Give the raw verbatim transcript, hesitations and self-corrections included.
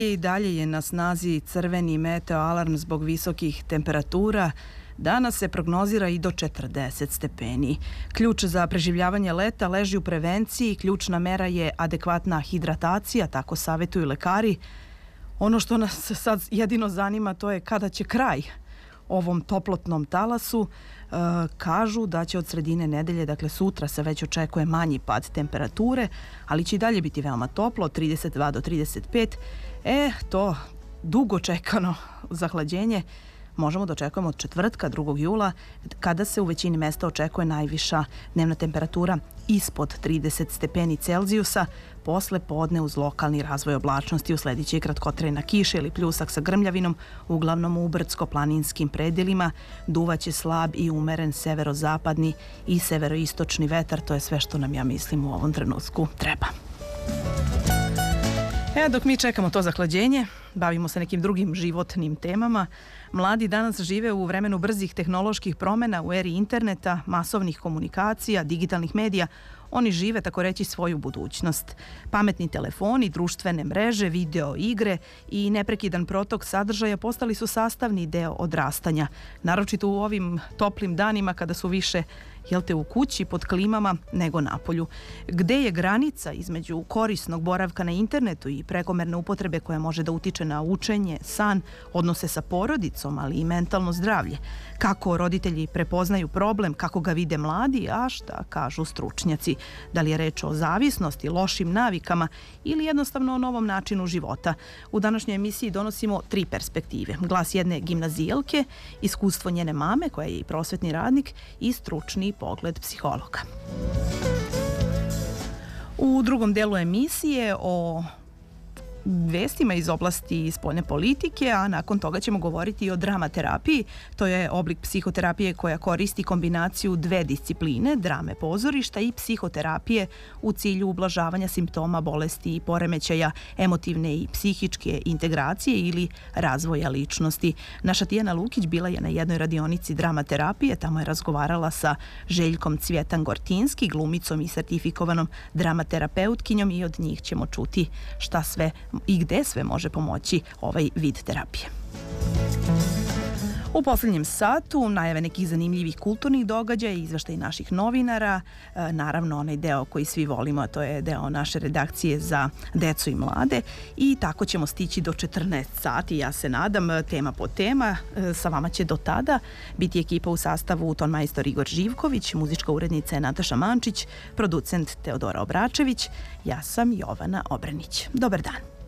I dalje je na snazi crveni meteo alarm zbog visokih temperatura. Danas se prognozira i do četrdeset stepeni. Ključ za preživljavanje leta leži u prevenciji. Ključna mera je adekvatna hidratacija, tako savjetuju lekari. Ono što nas sad jedino zanima to je kada će kraj ovom toplotnom talasu. E, kažu da će od sredine nedelje, dakle sutra se već očekuje manji pad temperature, ali će i dalje biti veoma toplo, od trideset dva do trideset pet. E, to dugo čekano zahlađenje možemo da očekujemo od četvrtka, drugog jula, kada se u većini mesta očekuje najviša dnevna temperatura ispod trideset stepeni Celzijusa. Posle podne uz lokalni razvoj oblačnosti uslediće i kratkotrajna kiša ili pljusak sa grmljavinom, uglavnom u brdsko-planinskim predelima. Duvaće slab i umeren severozapadni i severoistočni vetar. To je sve što nam, ja mislim, u ovom trenutku treba. E, dok mi čekamo to zahlađenje, bavimo se nekim drugim životnim temama. Mladi danas žive u vremenu brzih tehnoloških promjena, u eri interneta, masovnih komunikacija, digitalnih medija. Oni žive, tako reći, svoju budućnost. Pametni telefoni, društvene mreže, video igre i neprekidan protok sadržaja postali su sastavni deo odrastanja. Naročito u ovim toplim danima kada su više, jel te, u kući pod klimama nego napolju. Gde je granica između korisnog boravka na internetu i prekomerne upotrebe koja može da utiče na učenje, san, odnose sa porodicom, ali i mentalno zdravlje? Kako roditelji prepoznaju problem, kako ga vide mladi, a šta kažu stručnjaci? Da li je reč o zavisnosti, lošim navikama ili jednostavno o novom načinu života? U današnjoj emisiji donosimo tri perspektive. Glas jedne gimnazijelke, iskustvo njene mame, koja je i prosvetni radnik, i stručni pogled psihologa. U drugom delu emisije o vestima iz oblasti spoljne politike, a nakon toga ćemo govoriti i o dramaterapiji. To je oblik psihoterapije koja koristi kombinaciju dve discipline, drame pozorišta i psihoterapije u cilju ublažavanja simptoma bolesti i poremećaja emotivne i psihičke integracije ili razvoja ličnosti. Naša Tijana Lukić bila je na jednoj radionici dramaterapije, tamo je razgovarala sa Željkom Cvjetan-Gortinski, glumicom i sertifikovanom dramaterapeutkinjom, i od njih ćemo čuti šta sve i gde sve može pomoći ovaj vid terapije. U posljednjem satu najave nekih zanimljivih kulturnih događaja, izveštaj naših novinara, e, naravno onaj deo koji svi volimo, a to je deo naše redakcije za decu i mlade, i tako ćemo stići do četrnaest sati, ja se nadam, tema po tema. E, sa vama će do tada biti ekipa u sastavu tonmajstor Igor Živković, muzička urednica je Nataša Mančić, producent Teodora Obračević, ja sam Jovana Obranić. Dobar dan.